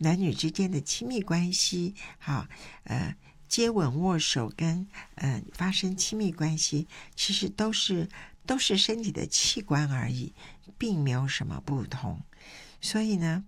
男女之间的亲密关系，好，接吻握手跟发生亲密关系，其实都是身体的器官而已，并没有什么不同。所以呢，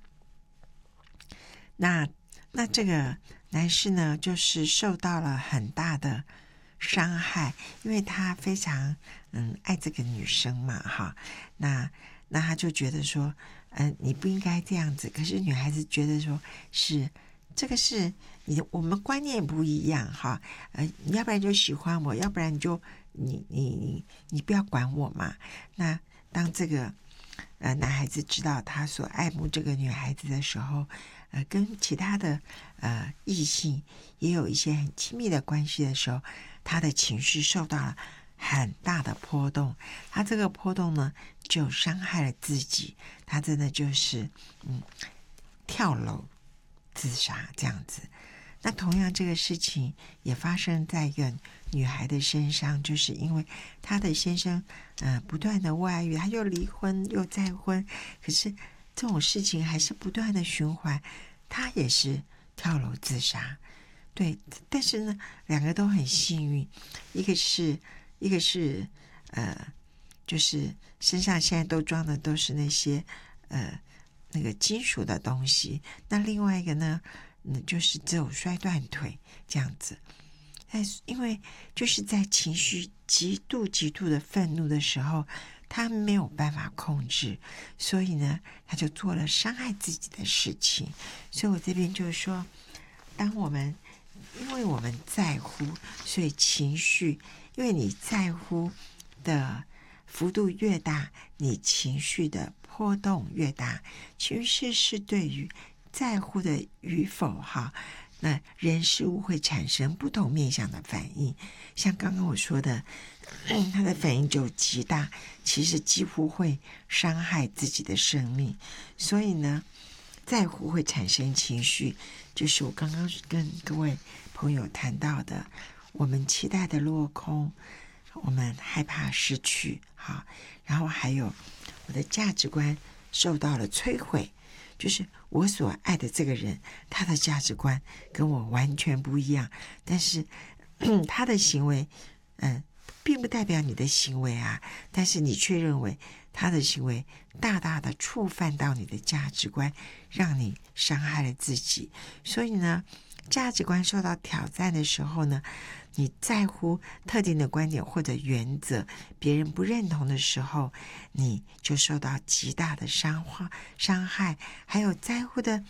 那这个男士呢，就是受到了很大的伤害，因为他非常爱这个女生嘛，哈，那他就觉得说，你不应该这样子。可是女孩子觉得说，是这个是我们观念不一样哈，你要不然就喜欢我，要不然你就你不要管我嘛。那当这个男孩子知道他所爱慕这个女孩子的时候，跟其他的异性也有一些很亲密的关系的时候，他的情绪受到了很大的波动。他这个波动呢，就伤害了自己，他真的就是跳楼自杀这样子。那同样这个事情也发生在一个女孩的身上，就是因为她的先生不断的外遇，她又离婚又再婚，可是这种事情还是不断的循环，她也是跳楼自杀。对，但是呢，两个都很幸运，一个是就是身上现在都装的都是那些那个金属的东西，那另外一个呢，就是只有摔断腿这样子。但是因为就是在情绪极度的愤怒的时候，他没有办法控制，所以呢，他就做了伤害自己的事情。所以我这边就是说，因为我们在乎，所以情绪，因为你在乎的幅度越大，你情绪的波动越大。情绪是对于在乎的与否哈，那人事物会产生不同面向的反应。像刚刚我说的，他的反应就极大，其实几乎会伤害自己的生命。所以呢，在乎会产生情绪，就是我刚刚跟各位朋友谈到的，我们期待的落空，我们害怕失去，好，然后还有我的价值观受到了摧毁，就是我所爱的这个人，他的价值观跟我完全不一样，但是他的行为并不代表你的行为啊，但是你却认为他的行为大大的触犯到你的价值观，让你伤害了自己。所以呢，价值观受到挑战的时候呢，你在乎特定的观点或者原则，别人不认同的时候，你就受到极大的伤害。还有在乎的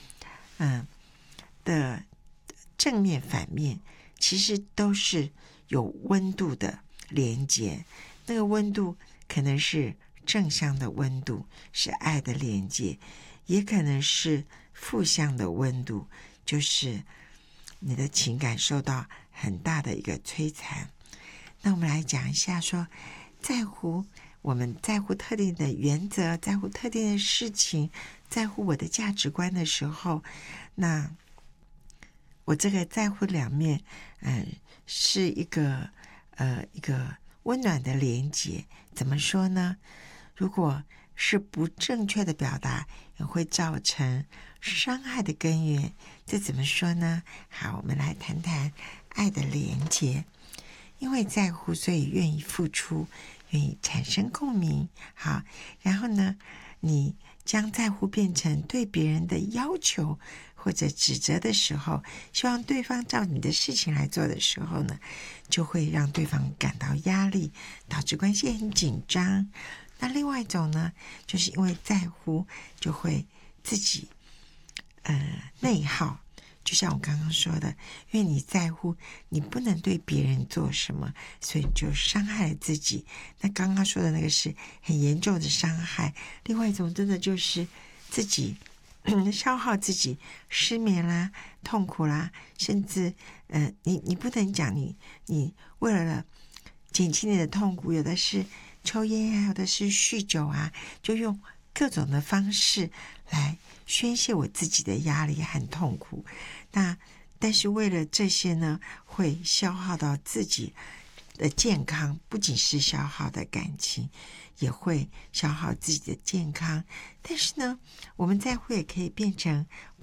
正面反面，其实都是有温度的连接。那个温度可能是正向的温度，是爱的连接，也可能是负向的温度，就是你的情感受到很大的一个摧残。那我们来讲一下说，我们在乎特定的原则，在乎特定的事情，在乎我的价值观的时候，那我这个在乎两面是一个温暖的连结。怎么说呢？如果是不正确的表达，也会造成伤害的根源。这怎么说呢？好，我们来谈谈爱的连结。因为在乎，所以愿意付出，愿意产生共鸣。好，然后呢，你将在乎变成对别人的要求或者指责的时候，希望对方照你的事情来做的时候呢，就会让对方感到压力，导致关系很紧张。那另外一种呢，就是因为在乎，就会自己内耗。就像我刚刚说的，因为你在乎，你不能对别人做什么，所以就伤害了自己。那刚刚说的那个是很严重的伤害，另外一种真的就是自己消耗自己，失眠啦，痛苦啦，甚至你不能讲你为了减轻你的痛苦，有的是抽烟啊，有的是酗酒啊，就用各种的方式来宣泄我自己的压力和痛苦。但是为了这些呢，会消耗到自己的健康，不仅是消耗的感情，也会消耗自己的健康。但是呢，我们在乎也可以变成